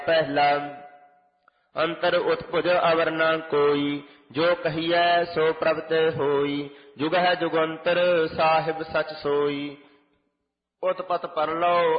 ਪਹਿਲਾ ਅੰਤਰ ਉਤਪੁਜ ਅਵਰ ਨ ਕੋਈ, ਜੋ ਕਹੀਐ ਸੋ ਪ੍ਰਭ ਤੇ ਹੋਈ। ਜੁਗ ਹੈ ਜੁਗੰਤਰ ਸਾਹਿਬ ਸਚ ਸੋਈ। ਉਤਪਤ ਪਰਲੋ